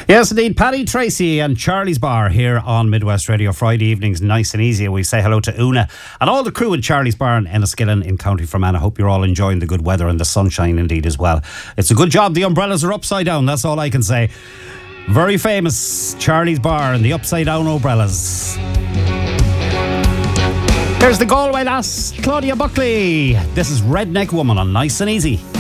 Yes, indeed. Paddy Tracy and Charlie's Bar here on Midwest Radio. Friday evenings, nice and easy. We say hello to Una and all the crew at Charlie's Bar in Enniskillen in County Fermanagh. I hope you're all enjoying the good weather and the sunshine indeed as well. It's a good job the umbrellas are upside down, that's all I can say. Very famous Charlie's Bar and the upside down umbrellas. Here's the Galway lass, Claudia Buckley. This is Redneck Woman on Nice and Easy.